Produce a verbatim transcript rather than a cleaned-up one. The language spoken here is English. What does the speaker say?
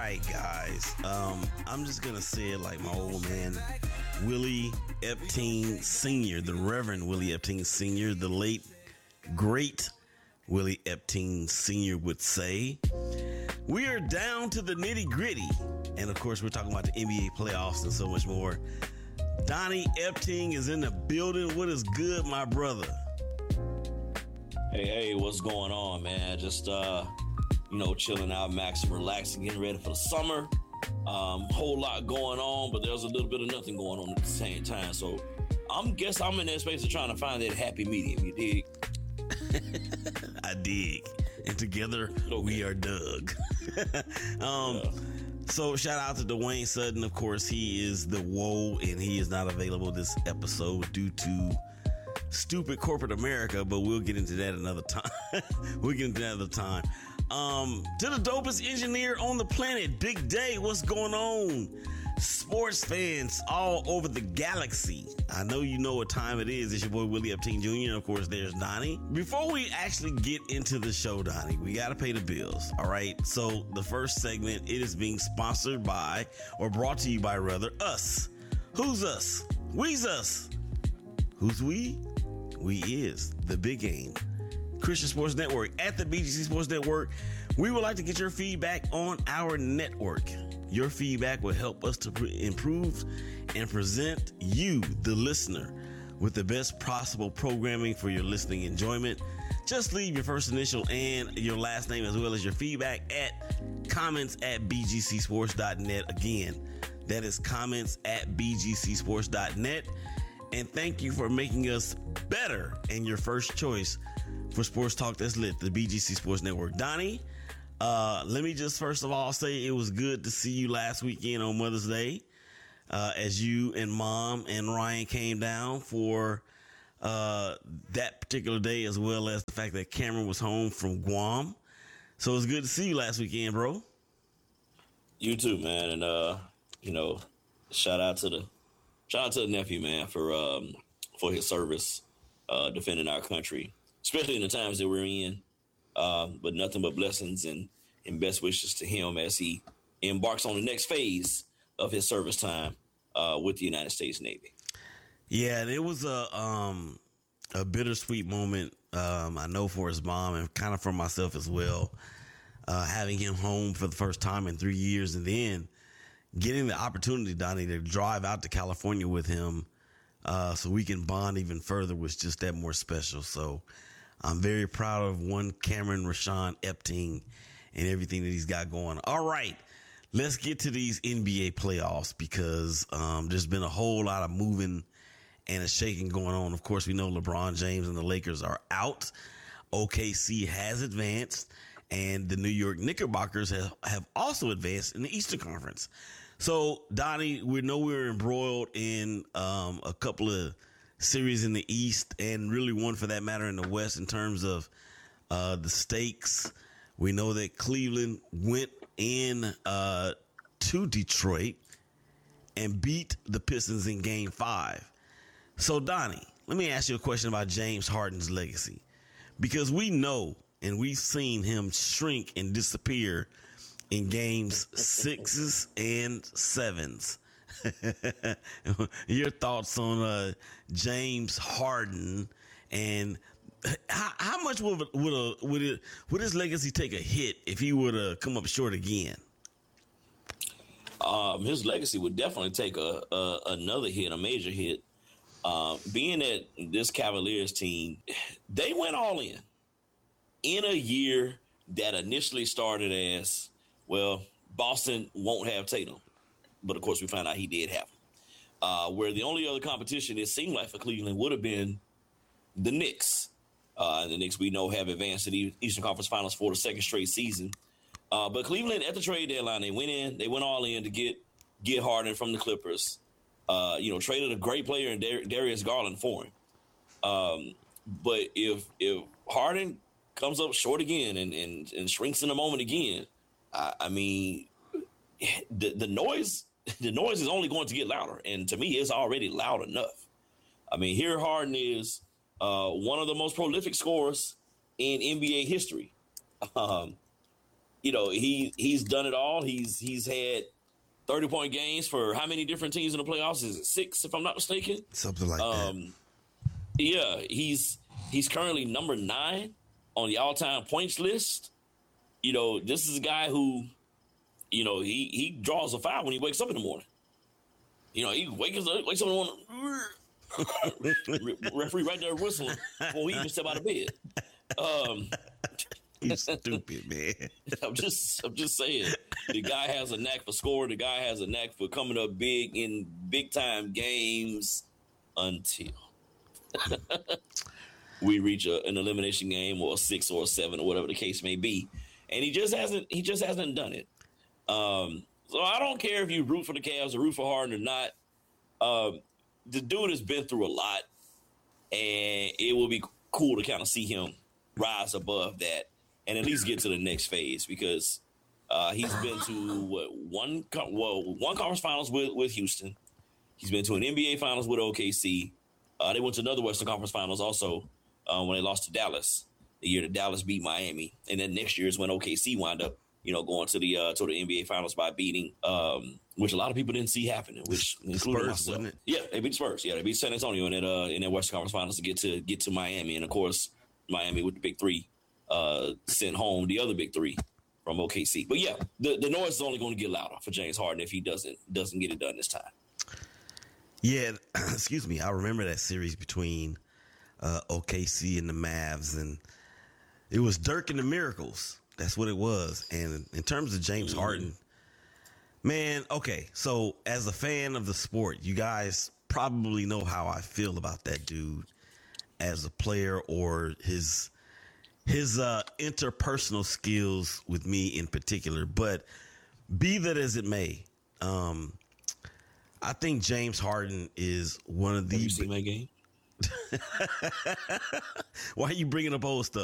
right, guys. Um, I'm just gonna say it like my old man, Willie Epting Senior, the Reverend Willie Epting Senior, the late great Willie Epting Senior would say. We are down to the nitty gritty, and of course, we're talking about the N B A playoffs and so much more. Donnie Epting is in the building. What is good, my brother? Hey, hey, what's going on, man? Just, uh, you know, chilling out, maxing, relaxing, getting ready for the summer. Um, whole lot going on, but there's a little bit of nothing going on at the same time. So I'm guess I'm in that space of trying to find that happy medium. You dig? I dig. And together okay. we are Doug. um, yeah. So shout out to Dwayne Sutton. Of course, he is the woe, and he is not available this episode due to stupid corporate America, but we'll get into that another time. We'll get into that another time. Um, to the dopest engineer on the planet, Big Day, what's going on? Sports fans all over the galaxy. I know you know what time it is. It's your boy Willie Epting Junior And of course, there's Donnie. Before we actually get into the show, Donnie, we got to pay the bills. All right. So the first segment, it is being sponsored by, or brought to you by rather, us. Who's us? We's us. Who's we? We is the Big Game Christian Sports Network at the B G C Sports Network. We would like to get your feedback on our network. Your feedback will help us to pre- improve and present you, the listener, with the best possible programming for your listening enjoyment. Just leave your first initial and your last name as well as your feedback at comments at b g c sports dot net. Again, that is comments at b g c sports dot net. And thank you for making us better and your first choice for sports talk that's lit, the B G C Sports Network. Donnie, uh, let me just first of all say it was good to see you last weekend on Mother's Day, uh, as you and Mom and Ryan came down for uh, that particular day, as well as the fact that Cameron was home from Guam. So it was good to see you last weekend, bro. You too, man. And, uh, you know, shout out to the shout out to the nephew, man, for um, for his service, uh, defending our country, especially in the times that we're in. Um, but nothing but blessings and, and best wishes to him as he embarks on the next phase of his service time uh, with the United States Navy. Yeah, and it was a um, a bittersweet moment. Um, I know for his mom and kind of for myself as well, uh, having him home for the first time in three years, and then getting the opportunity, Donnie, to drive out to California with him, uh, so we can bond even further was just that more special. So I'm very proud of one Cameron Rashawn Epting and everything that he's got going. All right, let's get to these N B A playoffs because um, there's been a whole lot of moving and a shaking going on. Of course, we know LeBron James and the Lakers are out. O K C has advanced, and the New York Knickerbockers have, have also advanced in the Eastern Conference. So, Donnie, we know we're embroiled in um, a couple of series in the East and really one for that matter in the West in terms of uh, the stakes. We know that Cleveland went in uh, to Detroit and beat the Pistons in game five. So, Donnie, let me ask you a question about James Harden's legacy, because we know and we've seen him shrink and disappear in games sixes and sevens. Your thoughts on uh, James Harden, and how, how much would would a, would it would his legacy take a hit if he were to come up short again? Um, his legacy would definitely take a, a another hit, a major hit. Uh, being that this Cavaliers team, they went all in in a year that initially started as, well, Boston won't have Tatum. But, of course, we found out he did have him. Uh, where the only other competition it seemed like for Cleveland would have been the Knicks. Uh, the Knicks, we know, have advanced to the Eastern Conference Finals for the second straight season. Uh, but Cleveland, at the trade deadline, they went in. They went all in to get get Harden from the Clippers. Uh, you know, traded a great player in Dar- Darius Garland for him. Um, but if if Harden comes up short again and, and, and shrinks in a moment again, I, I mean, the the noise the noise is only going to get louder. And to me, it's already loud enough. I mean, here Harden is uh, one of the most prolific scorers in N B A history. Um, you know, he he's done it all. He's he's had thirty point games for how many different teams in the playoffs? Is it six, if I'm not mistaken? Something like um, that. Yeah, he's he's currently number nine on the all time points list. You know, this is a guy who, you know, he he draws a foul when he wakes up in the morning. You know, he wakes up wakes up in the morning. Referee right there whistling before he even step out of bed. Um, You stupid, man. I'm just, I'm just saying. The guy has a knack for scoring. The guy has a knack for coming up big in big time games until we reach a, an elimination game or a six or a seven or whatever the case may be, and he just hasn't, he just hasn't done it. Um, so I don't care if you root for the Cavs or root for Harden or not. Um, the dude has been through a lot, and it will be cool to kind of see him rise above that and at least get to the next phase, because uh, he's been to what, one well one conference finals with, with Houston. He's been to an N B A finals with O K C. Uh, they went to another Western Conference finals also uh, when they lost to Dallas, the year that Dallas beat Miami. And then next year is when O K C wound up, you know, going to the uh, to the N B A finals by beating, um, which a lot of people didn't see happening, which the included Spurs, myself. wasn't it? Yeah, they beat Spurs. Yeah, they beat San Antonio in that uh, in that Western Conference finals to get to get to Miami, and of course Miami with the big three uh, sent home the other big three from O K C. But yeah, the, the noise is only going to get louder for James Harden if he doesn't doesn't get it done this time. Yeah, excuse me. I remember that series between uh, O K C and the Mavs, and it was Dirk and the Miracles. That's what it was. And in terms of James mm-hmm. Harden, man, okay, so as a fan of the sport, you guys probably know how I feel about that dude as a player, or his his uh, interpersonal skills with me in particular. But be that as it may, um, I think James Harden is one of the. Have you seen my game? Why are you bringing up old stuff?